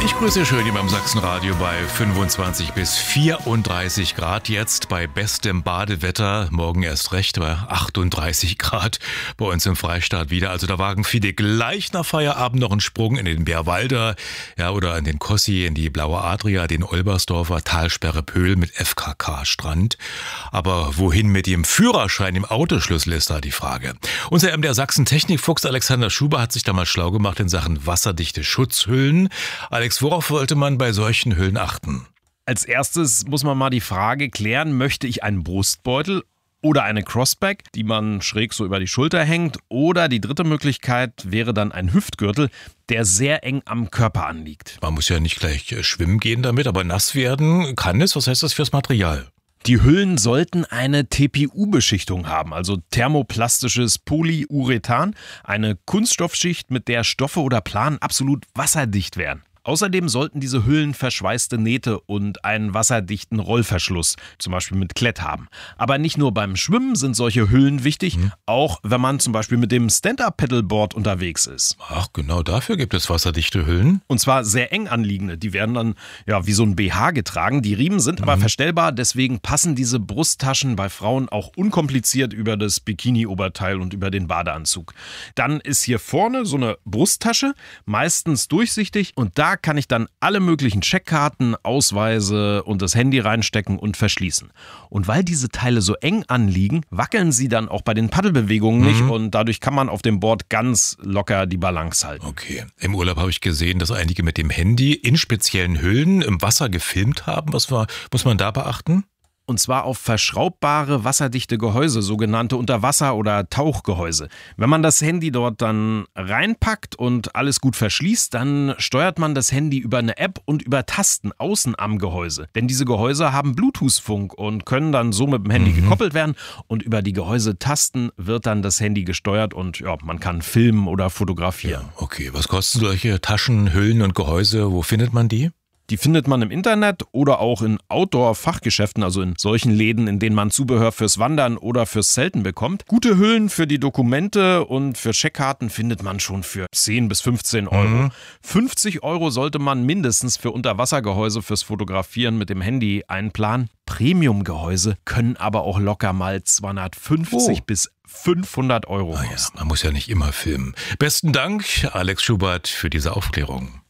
Ich grüße schön hier beim Sachsenradio bei 25 bis 34 Grad jetzt bei bestem Badewetter. Morgen erst recht bei 38 Grad bei uns im Freistaat wieder. Also da wagen viele gleich nach Feierabend noch einen Sprung in den Bärwalder, ja, oder in den Kossi, in die Blaue Adria, den Olbersdorfer Talsperre Pöhl mit FKK-Strand. Aber wohin mit dem Führerschein im Autoschlüssel ist da die Frage. Unser MDR Sachsen-Technikfuchs Alexander Schuber hat sich da mal schlau gemacht in Sachen wasserdichte Schutzhüllen. Alex, worauf wollte man bei solchen Hüllen achten? Als erstes muss man mal die Frage klären, möchte ich einen Brustbeutel oder eine Crossback, die man schräg so über die Schulter hängt? Oder die dritte Möglichkeit wäre dann ein Hüftgürtel, der sehr eng am Körper anliegt. Man muss ja nicht gleich schwimmen gehen damit, aber nass werden kann es. Was heißt das fürs Material? Die Hüllen sollten eine TPU-Beschichtung haben, also thermoplastisches Polyurethan, eine Kunststoffschicht, mit der Stoffe oder Planen absolut wasserdicht wären. Außerdem sollten diese Hüllen verschweißte Nähte und einen wasserdichten Rollverschluss, zum Beispiel mit Klett haben. Aber nicht nur beim Schwimmen sind solche Hüllen wichtig, auch wenn man zum Beispiel mit dem Stand-Up-Paddleboard unterwegs ist. Ach, genau dafür gibt es wasserdichte Hüllen. Und zwar sehr eng anliegende. Die werden dann ja wie so ein BH getragen. Die Riemen sind aber verstellbar, deswegen passen diese Brusttaschen bei Frauen auch unkompliziert über das Bikini-Oberteil und über den Badeanzug. Dann ist hier vorne so eine Brusttasche, meistens durchsichtig, und da kann ich dann alle möglichen Checkkarten, Ausweise und das Handy reinstecken und verschließen. Und weil diese Teile so eng anliegen, wackeln sie dann auch bei den Paddelbewegungen nicht und dadurch kann man auf dem Board ganz locker die Balance halten. Okay. Im Urlaub habe ich gesehen, dass einige mit dem Handy in speziellen Hüllen im Wasser gefilmt haben. Was muss man da beachten? Und zwar auf verschraubbare, wasserdichte Gehäuse, sogenannte Unterwasser- oder Tauchgehäuse. Wenn man das Handy dort dann reinpackt und alles gut verschließt, dann steuert man das Handy über eine App und über Tasten außen am Gehäuse. Denn diese Gehäuse haben Bluetooth-Funk und können dann so mit dem Handy gekoppelt werden. Und über die Gehäusetasten wird dann das Handy gesteuert und ja, man kann filmen oder fotografieren. Ja, okay. Was kosten solche Taschen, Hüllen und Gehäuse? Wo findet man die? Die findet man im Internet oder auch in Outdoor-Fachgeschäften, also in solchen Läden, in denen man Zubehör fürs Wandern oder fürs Zelten bekommt. Gute Hüllen für die Dokumente und für Checkkarten findet man schon für 10 bis 15 Euro. 50 Euro sollte man mindestens für Unterwassergehäuse fürs Fotografieren mit dem Handy einplanen. Premium-Gehäuse können aber auch locker mal 250 bis 500 Euro kosten. Ja, man muss ja nicht immer filmen. Besten Dank, Alex Schubert, für diese Aufklärung.